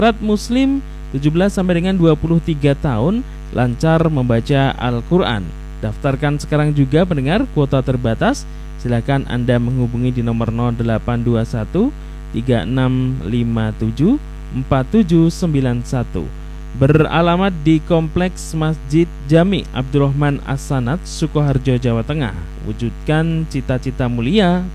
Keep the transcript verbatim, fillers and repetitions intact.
Syarat muslim tujuh belas sampai dengan dua puluh tiga tahun, lancar membaca Al-Quran. Daftarkan sekarang juga pendengar, kuota terbatas. Silakan Anda menghubungi di nomor nol delapan dua satu tiga enam lima tujuh empat tujuh sembilan satu. Beralamat di Kompleks Masjid Jami Abdurrahman As-Sanad, Sukoharjo, Jawa Tengah. Wujudkan cita-cita mulia